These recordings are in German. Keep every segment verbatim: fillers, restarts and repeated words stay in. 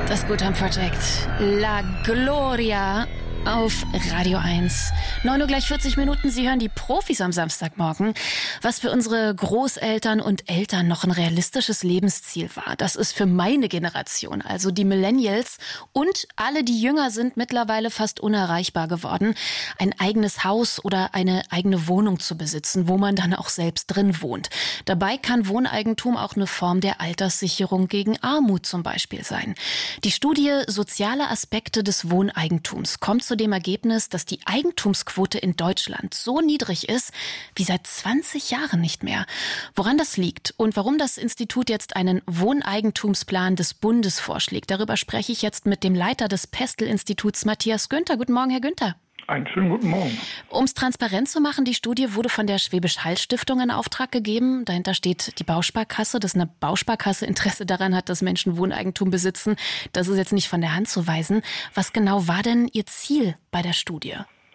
Das Gutham Project. La Gloria auf Radio eins. neun Uhr gleich vierzig Minuten. Sie hören die Profis am Samstagmorgen. Was für unsere Großeltern und Eltern noch ein realistisches Lebensziel war, das ist für meine Generation, also die Millennials und alle, die jünger sind, mittlerweile fast unerreichbar geworden, ein eigenes Haus oder eine eigene Wohnung zu besitzen, wo man dann auch selbst drin wohnt. Dabei kann Wohneigentum auch eine Form der Alterssicherung gegen Armut zum Beispiel sein. Die Studie Soziale Aspekte des Wohneigentums kommt zu dem Ergebnis, dass die Eigentumsquote in Deutschland so niedrig ist wie seit zwanzig Jahren nicht mehr. Woran das liegt und warum das Institut jetzt einen Wohneigentumsplan des Bundes vorschlägt, darüber spreche ich jetzt mit dem Leiter des Pestel-Instituts, Matthias Günther. Guten Morgen, Herr Günther. Einen schönen guten Morgen. Um es transparent zu machen, die Studie wurde von der Schwäbisch-Hall-Stiftung in Auftrag gegeben. Dahinter steht die Bausparkasse, dass eine Bausparkasse Interesse daran hat, dass Menschen Wohneigentum besitzen. Das ist jetzt nicht von der Hand zu weisen. Was genau war denn Ihr Ziel bei der Studie?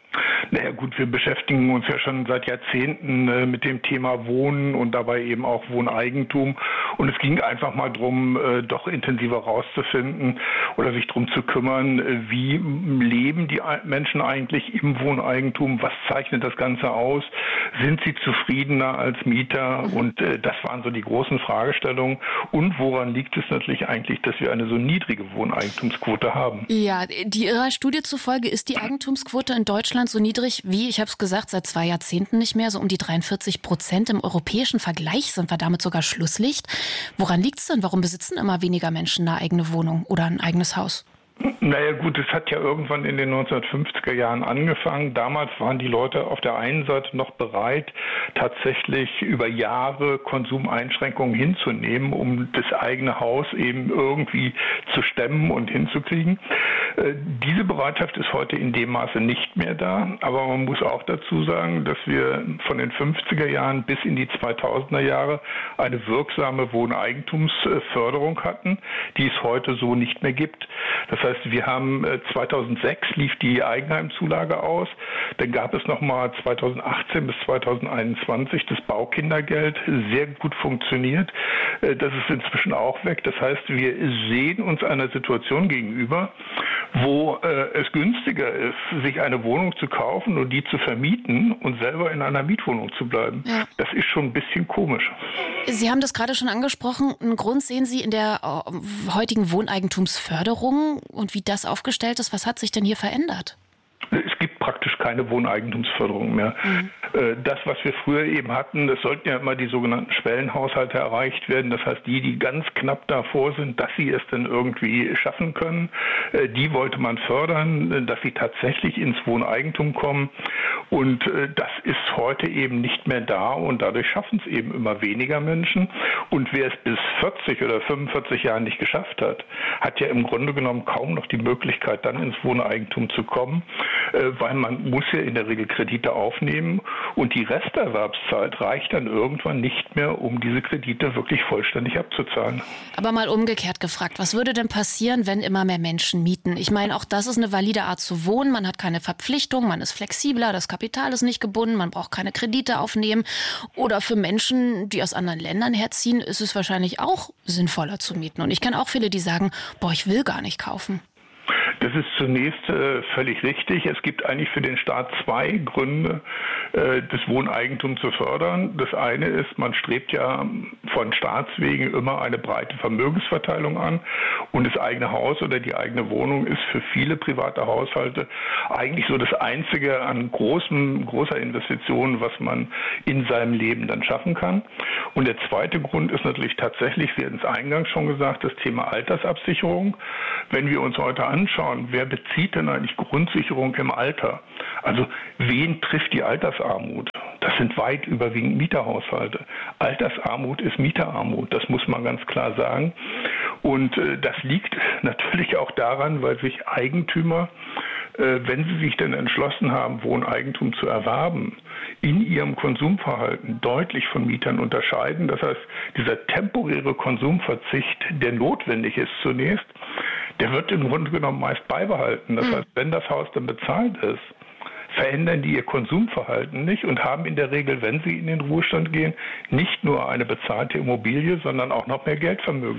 Naja gut, wir beschäftigen uns ja schon seit Jahrzehnten äh, mit dem Thema Wohnen und dabei eben auch Wohneigentum. Und es ging einfach mal darum, äh, doch intensiver rauszufinden oder sich darum zu kümmern, äh, wie leben die Menschen eigentlich im Wohneigentum, was zeichnet das Ganze aus, sind sie zufriedener als Mieter? Mhm. Und äh, das waren so die großen Fragestellungen. Und woran liegt es natürlich eigentlich, dass wir eine so niedrige Wohneigentumsquote haben? Ja, die Ihrer Studie zufolge ist die Eigentumsquote in Deutschland so niedrig wie, ich habe es gesagt, seit zwei Jahrzehnten nicht mehr, so um die dreiundvierzig Prozent. Im europäischen Vergleich sind wir damit sogar Schlusslicht. Woran liegt es denn? Warum besitzen immer weniger Menschen eine eigene Wohnung oder ein eigenes Haus? Naja gut, es hat ja irgendwann in den neunzehnhundertfünfziger Jahren angefangen. Damals waren die Leute auf der einen Seite noch bereit, tatsächlich über Jahre Konsumeinschränkungen hinzunehmen, um das eigene Haus eben irgendwie zu stemmen und hinzukriegen. Äh, diese Bereitschaft ist heute in dem Maße nicht mehr da. Aber man muss auch dazu sagen, dass wir von den fünfziger Jahren bis in die zweitausender Jahre eine wirksame Wohneigentumsförderung hatten, die es heute so nicht mehr gibt. Das heißt, wir haben zweitausendsechs lief die Eigenheimzulage aus, dann gab es nochmal zweitausendachtzehn bis zweitausendeinundzwanzig das Baukindergeld, sehr gut funktioniert. Das ist inzwischen auch weg. Das heißt, wir sehen uns einer Situation gegenüber, wo äh, es günstiger ist, sich eine Wohnung zu kaufen und die zu vermieten und selber in einer Mietwohnung zu bleiben. Ja. Das ist schon ein bisschen komisch. Sie haben das gerade schon angesprochen. Einen Grund sehen Sie in der äh, heutigen Wohneigentumsförderung und wie das aufgestellt ist. Was hat sich denn hier verändert? Es gibt praktisch keine Wohneigentumsförderung mehr. Mhm. Das, was wir früher eben hatten, das sollten ja immer die sogenannten Schwellenhaushalte erreicht werden. Das heißt, die, die ganz knapp davor sind, dass sie es dann irgendwie schaffen können, die wollte man fördern, dass sie tatsächlich ins Wohneigentum kommen. Und das ist heute eben nicht mehr da und dadurch schaffen es eben immer weniger Menschen. Und wer es bis vierzig oder fünfundvierzig Jahren nicht geschafft hat, hat ja im Grunde genommen kaum noch die Möglichkeit, dann ins Wohneigentum zu kommen, weil man muss ja in der Regel Kredite aufnehmen und die Resterwerbszeit reicht dann irgendwann nicht mehr, um diese Kredite wirklich vollständig abzuzahlen. Aber mal umgekehrt gefragt, was würde denn passieren, wenn immer mehr Menschen mieten? Ich meine, auch das ist eine valide Art zu wohnen, man hat keine Verpflichtung, man ist flexibler, das Kapital ist nicht gebunden, man braucht keine Kredite aufnehmen. Oder für Menschen, die aus anderen Ländern herziehen, ist es wahrscheinlich auch sinnvoller zu mieten. Und ich kenne auch viele, die sagen, boah, ich will gar nicht kaufen. Das ist zunächst äh, völlig richtig. Es gibt eigentlich für den Staat zwei Gründe, äh, das Wohneigentum zu fördern. Das eine ist, man strebt ja von Staatswegen immer eine breite Vermögensverteilung an und das eigene Haus oder die eigene Wohnung ist für viele private Haushalte eigentlich so das einzige an großem, großer Investitionen, was man in seinem Leben dann schaffen kann. Und der zweite Grund ist natürlich tatsächlich, wir hatten es eingangs schon gesagt, das Thema Altersabsicherung. Wenn wir uns heute anschauen, wer bezieht denn eigentlich Grundsicherung im Alter? Also wen trifft die Altersarmut? Das sind weit überwiegend Mieterhaushalte. Altersarmut ist Mieterarmut, das muss man ganz klar sagen. Und äh, das liegt natürlich auch daran, weil sich Eigentümer, äh, wenn sie sich denn entschlossen haben, Wohneigentum zu erwerben, in ihrem Konsumverhalten deutlich von Mietern unterscheiden. Das heißt, dieser temporäre Konsumverzicht, der notwendig ist zunächst, der wird im Grunde genommen meist beibehalten. Das heißt, wenn das Haus dann bezahlt ist, verändern die ihr Konsumverhalten nicht und haben in der Regel, wenn sie in den Ruhestand gehen, nicht nur eine bezahlte Immobilie, sondern auch noch mehr Geldvermögen.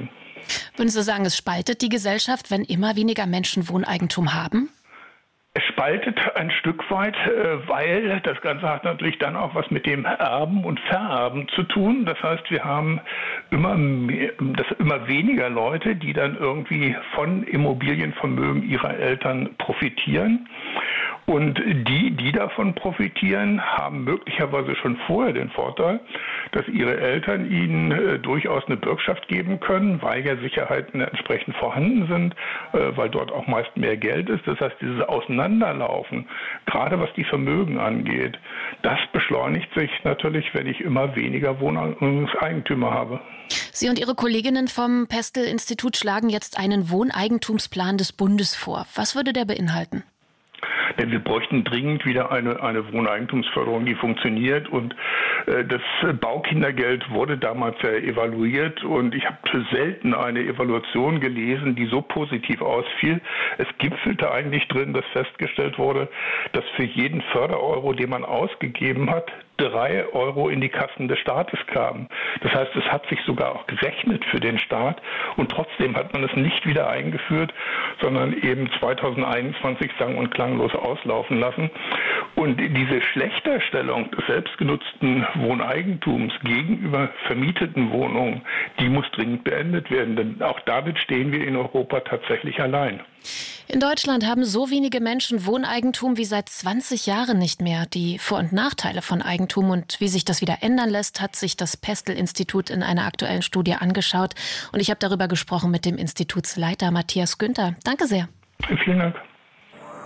Würden Sie sagen, es spaltet die Gesellschaft, wenn immer weniger Menschen Wohneigentum haben? Es spaltet ein Stück weit, weil das Ganze hat natürlich dann auch was mit dem Erben und Vererben zu tun. Das heißt, wir haben immer mehr, das immer weniger Leute, die dann irgendwie von Immobilienvermögen ihrer Eltern profitieren. Und die, die davon profitieren, haben möglicherweise schon vorher den Vorteil, dass ihre Eltern ihnen äh, durchaus eine Bürgschaft geben können, weil ja Sicherheiten entsprechend vorhanden sind, äh, weil dort auch meist mehr Geld ist. Das heißt, dieses Auseinanderlaufen, gerade was die Vermögen angeht, das beschleunigt sich natürlich, wenn ich immer weniger Wohnungseigentümer habe. Sie und Ihre Kolleginnen vom Pestel-Institut schlagen jetzt einen Wohneigentumsplan des Bundes vor. Was würde der beinhalten? Denn wir bräuchten dringend wieder eine, eine Wohneigentumsförderung, die funktioniert. Und äh, das Baukindergeld wurde damals ja evaluiert. Und ich habe selten eine Evaluation gelesen, die so positiv ausfiel. Es gipfelte eigentlich drin, dass festgestellt wurde, dass für jeden Fördereuro, den man ausgegeben hat, drei Euro in die Kassen des Staates kamen. Das heißt, es hat sich sogar auch gerechnet für den Staat. Und trotzdem hat man es nicht wieder eingeführt, sondern eben zweitausendeinundzwanzig sang- und klanglos auslaufen lassen. Und diese Schlechterstellung des selbstgenutzten Wohneigentums gegenüber vermieteten Wohnungen, die muss dringend beendet werden. Denn auch damit stehen wir in Europa tatsächlich allein. In Deutschland haben so wenige Menschen Wohneigentum wie seit zwanzig Jahren nicht mehr. Die Vor- und Nachteile von Eigentum und wie sich das wieder ändern lässt, hat sich das Pestel-Institut in einer aktuellen Studie angeschaut. Und ich habe darüber gesprochen mit dem Institutsleiter Matthias Günther. Danke sehr. Vielen Dank.